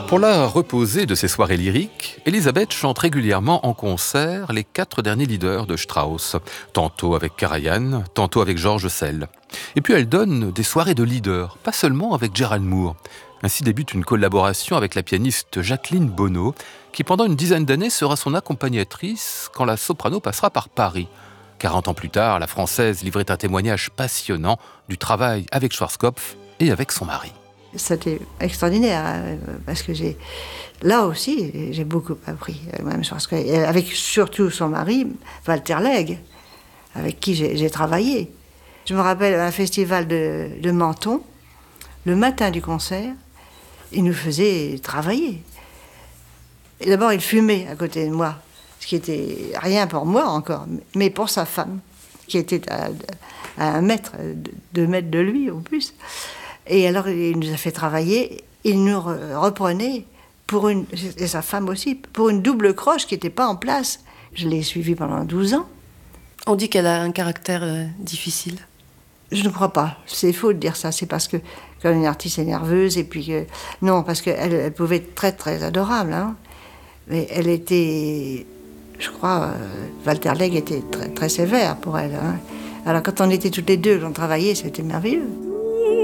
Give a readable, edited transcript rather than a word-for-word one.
Pour la reposer de ses soirées lyriques, Elisabeth chante régulièrement en concert les 4 derniers leaders de Strauss, tantôt avec Karajan, tantôt avec George Sell. Et puis elle donne des soirées de leaders, pas seulement avec Gerald Moore. Ainsi débute une collaboration avec la pianiste Jacqueline Bonneau, qui pendant une dizaine d'années sera son accompagnatrice quand la soprano passera par Paris. 40 ans plus tard, la Française livrait un témoignage passionnant du travail avec Schwarzkopf et avec son mari. C'était extraordinaire, parce que là aussi, j'ai beaucoup appris, même Schwarzkopf, avec surtout son mari, Walter Legge, avec qui j'ai travaillé. Je me rappelle un festival de Menton, le matin du concert, il nous faisait travailler. Et d'abord, il fumait à côté de moi, ce qui était rien pour moi encore, mais pour sa femme, qui était à 1 mètre, 2 mètres de lui au plus. Et alors, il nous a fait travailler, il nous reprenait, et sa femme aussi, pour une double croche qui n'était pas en place. Je l'ai suivie pendant 12 ans. On dit qu'elle a un caractère difficile. Je ne crois pas. C'est faux de dire ça. C'est parce que, quand une artiste est nerveuse, et puis non, parce qu'elle pouvait être très, très adorable, hein. Mais elle était, je crois, Walter Legge était très, très sévère pour elle, hein. Alors, quand on était toutes les deux, on travaillait, c'était merveilleux.